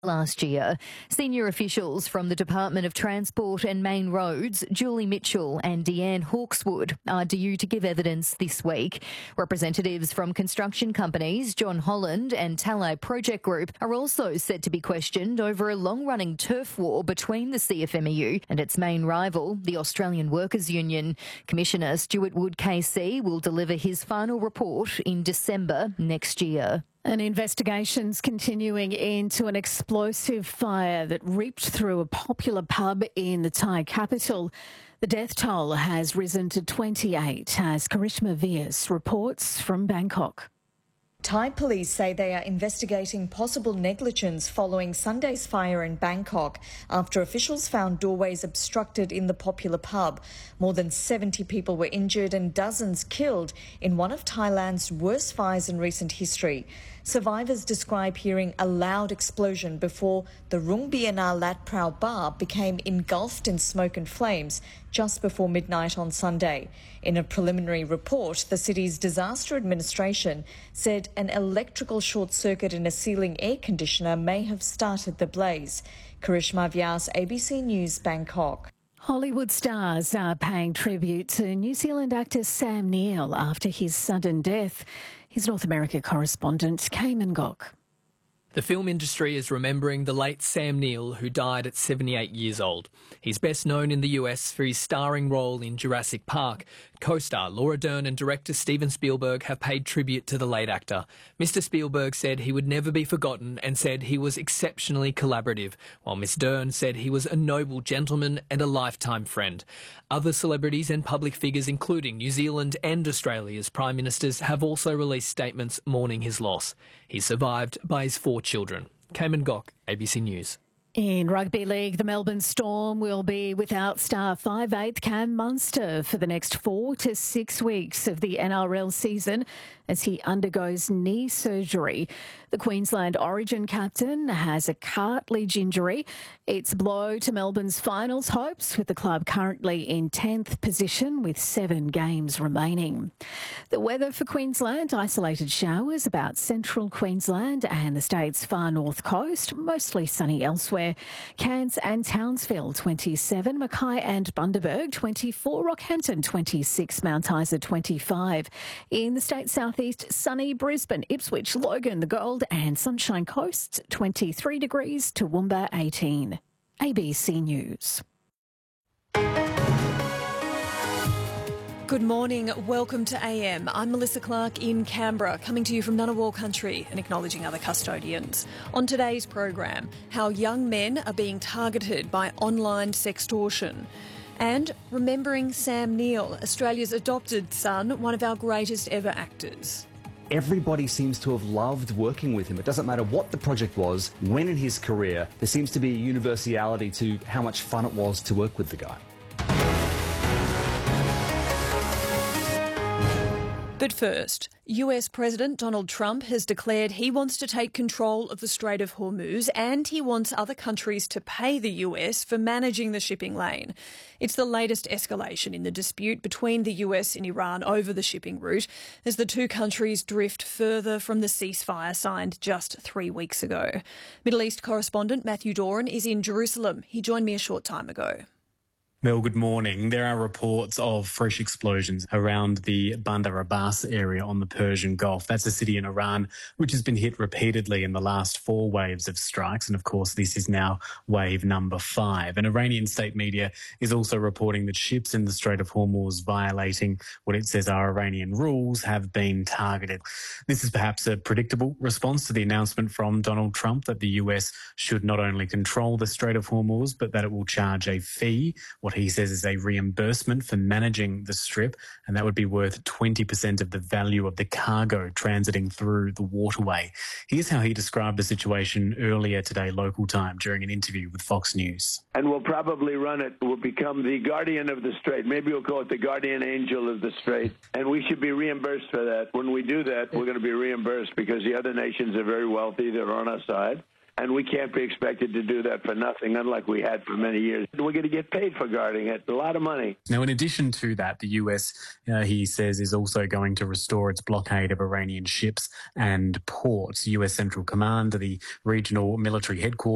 last year. Senior officials from the Department of Transport and Main Roads, Julie Mitchell and Deanne Hawkeswood, are due to give evidence this week. Representatives from construction companies John Holland and Talai Project Group are also set to be questioned over a long-running turf war between the CFMEU and its main rival, the Australian Workers' Union. Commissioner Stuart Wood KC will deliver his final report in December next year. An investigation's continuing into an explosive fire that ripped through a popular pub in the Thai capital. The death toll has risen to 28 as Karishma Vyas reports from Bangkok. Thai police say they are investigating possible negligence following Sunday's fire in Bangkok after officials found doorways obstructed in the popular pub. More than 70 people were injured and dozens killed in one of Thailand's worst fires in recent history. Survivors describe hearing a loud explosion before the Rung Biana Lat Prao bar became engulfed in smoke and flames just before midnight on Sunday. In a preliminary report, the city's disaster administration said an electrical short circuit in a ceiling air conditioner may have started the blaze. Karishma Vyas, ABC News, Bangkok. Hollywood stars are paying tribute to New Zealand actor Sam Neill after his sudden death. His North America correspondent, Cayman Gok. The film industry is remembering the late Sam Neill, who died at 78 years old. He's best known in the US for his starring role in Jurassic Park. Co-star Laura Dern and director Steven Spielberg have paid tribute to the late actor. Mr. Spielberg said he would never be forgotten and said he was exceptionally collaborative, while Miss Dern said he was a noble gentleman and a lifetime friend. Other celebrities and public figures, including New Zealand and Australia's Prime Ministers, have also released statements mourning his loss. He's survived by his 4 children. Cayman Gok, ABC News. In rugby league, the Melbourne Storm will be without star 5'8" Cam Munster for the next 4 to 6 weeks of the NRL season as he undergoes knee surgery. The Queensland Origin captain has a cartilage injury. It's a blow to Melbourne's finals hopes, with the club currently in 10th position with 7 games remaining. The weather for Queensland: isolated showers about central Queensland and the state's far north coast, mostly sunny elsewhere. Cairns and Townsville 27, Mackay and Bundaberg 24, Rockhampton 26, Mount Isa 25. In the state's southeast, sunny Brisbane, Ipswich, Logan, the Gold and Sunshine Coast 23 degrees, Toowoomba 18. ABC News. Good morning, welcome to AM. I'm Melissa Clark in Canberra, coming to you from Ngunnawal country and acknowledging other custodians. On today's program, how young men are being targeted by online sextortion. And remembering Sam Neill, Australia's adopted son, one of our greatest ever actors. Everybody seems to have loved working with him. It doesn't matter what the project was, when in his career, there seems to be a universality to how much fun it was to work with the guy. But first, US President Donald Trump has declared he wants to take control of the Strait of Hormuz and he wants other countries to pay the US for managing the shipping lane. It's the latest escalation in the dispute between the US and Iran over the shipping route as the two countries drift further from the ceasefire signed just 3 weeks ago. Middle East correspondent Matthew Doran is in Jerusalem. He joined me a short time ago. Mel, good morning. There are reports of fresh explosions around the Bandar Abbas area on the Persian Gulf. That's a city in Iran which has been hit repeatedly in the last 4 waves of strikes. And of course, this is now wave number 5. And Iranian state media is also reporting that ships in the Strait of Hormuz violating what it says are Iranian rules have been targeted. This is perhaps a predictable response to the announcement from Donald Trump that the US should not only control the Strait of Hormuz, but that it will charge a fee, what he says is a reimbursement for managing the strip, and that would be worth 20% of the value of the cargo transiting through the waterway. Here's how he described the situation earlier today, local time, during an interview with Fox News. And we'll probably run it. We'll become the guardian of the strait. Maybe we'll call it the guardian angel of the strait. And we should be reimbursed for that. When we do that, we're going to be reimbursed because the other nations are very wealthy. They're on our side. And we can't be expected to do that for nothing, unlike we had for many years. We're going to get paid for guarding it, a lot of money. Now, in addition to that, the US, he says, is also going to restore its blockade of Iranian ships and ports. US Central Command, the regional military headquarters,